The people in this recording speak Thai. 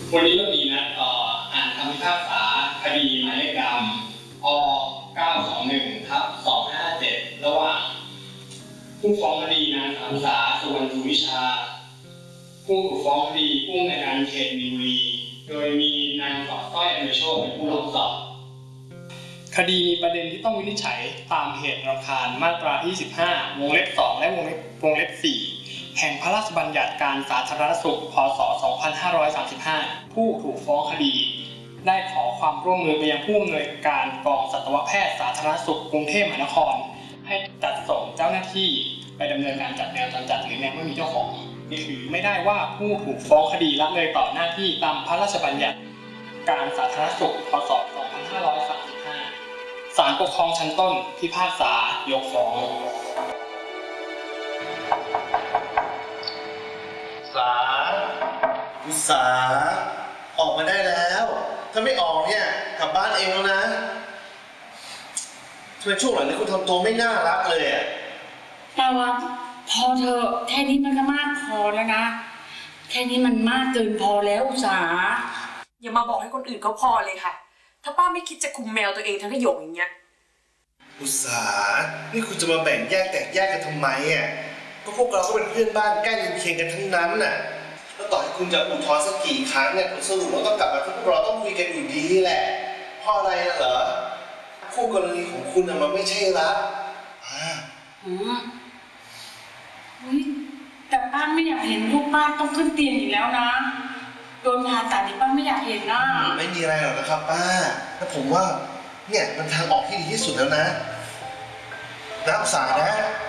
วันนี้เรามีนัดอ่านคำพิพากษาคดีหมายเลขดำอ921/257ระหว่างผู้ฟ้องคดีนางสาวสาสุวรรณสุวิชาผู้ถูกฟ้องคดีผู้อำนวยการเขตมีนบุรีโดยมีนางสาวสร้อยอนุโชคเป็นผู้ร้องสอบคดีมีประเด็นที่ต้องวินิจฉัยตามเหตุรำคาญมาตรา25วงเล็บ2และวงเล็บ4แห่งพระราชบัญญัติการสาธารณสุขพ.ศ. 2535ผู้ถูกฟ้องคดีได้ขอความร่วมมือไปยังผู้อำนวยการกองสัตวแพทย์สาธารณสุขกรุงเทพมหานครให้จัดส่งเจ้าหน้าที่ไปดำเนินการจัดแมวจรจัดหรือแมวไม่มีเจ้าของถือไม่ได้ว่าผู้ถูกฟ้องคดีละเลยต่อหน้าที่ตามพระราชบัญญัติการสาธารณสุขพ.ศ. 2535ศาลปกครองชั้นต้นพิพากษายกฟ้องอุตสาออกมาได้แล้วถ้าไม่ออกเนี่ยกลับบ้านเองแล้วนะทำไมช่วงหลังนี้คุณทำตัวไม่น่ารักเลยอ่ะแต่ว่าพอเธอแค่นี้มันก็มากพอแล้วนะแค่นี้มันมากเกินพอแล้วอุตสาอย่ามาบอกให้คนอื่นเขาพอเลยค่ะถ้าป้าไม่คิดจะคุมแมวตัวเองทั้งขยงอย่างเงี้ยอุตสานี่คุณจะมาแบ่งแยกแตกแยกกันทำไมอ่ะก็พวกเราก็เป็นเพื่อนบ้านใกล้เรือนเคียงกันทั้งนั้นน่ะแล้วต่อให้คุณจะอุทธรณ์สักกี่ครั้งเนี่ยผลสรุปเราต้องกลับมาที่พวกเราต้องคุยกันอยู่ดีแหละเพราะอะไรน่ะเหรอคู่กรณีของคุณน่ะมันไม่ใช่รักแต่ป้าไม่อยากเห็นลูกป้าต้องขึ้นเตียงอีกแล้วนะโดนผ่าตัดนี่ป้าไม่อยากเห็นนะไม่มีอะไรหรอกนะครับป้าแต่ผมว่าเนี่ยมันทางออกที่ดีที่สุดแล้วนะอุตสานะ